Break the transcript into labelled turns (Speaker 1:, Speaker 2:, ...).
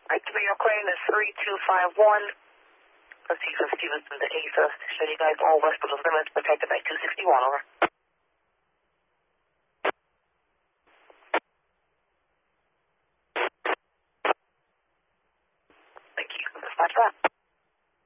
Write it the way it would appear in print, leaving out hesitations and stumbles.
Speaker 1: Activate your crane is 3251. Latifa Stevenson to Asa. Show you guys all west of the limits protected by 261, over. Thank you. Dispatch that.